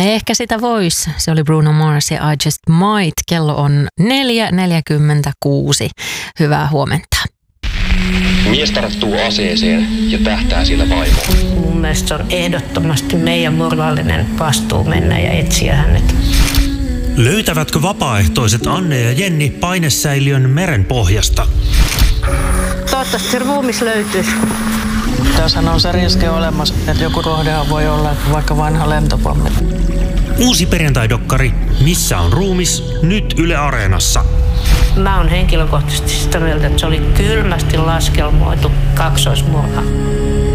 Ehkä sitä voisi. Se oli Bruno Mars ja I Just Might. Kello on 4:46. Hyvää huomenta. Mies tarttuu aseeseen ja tähtää sillä vaimoon. Mun mielestä se on ehdottomasti meidän moraalinen vastuu mennä ja etsiä hänet. Löytävätkö vapaaehtoiset Anne ja Jenni painesäiliön merenpohjasta? Toivottavasti se ruumis löytyisi. Tässähän on se riski olemassa, että joku rohdehan voi olla vaikka vanha lentopommi. Uusi perjantaidokkari Missä on ruumis? Nyt Yle Areenassa. Mä oon henkilökohtaisesti sitä mieltä, että se oli kylmästi laskelmoitu kaksoismurha.